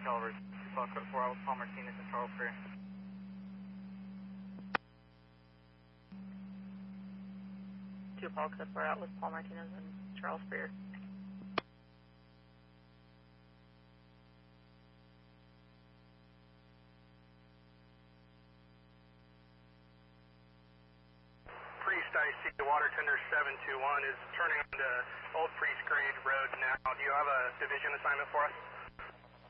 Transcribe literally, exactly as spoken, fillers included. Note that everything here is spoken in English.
Calvary, Apollo Code four, Alpha Paul Martinez and Charles Freer. Two Apollo Code four, Atlas Paul Martinez and Charles Freer. Priest, I see the water tender seven two one is turning onto Old Priest Grade Road now. Do you have a division assignment for us?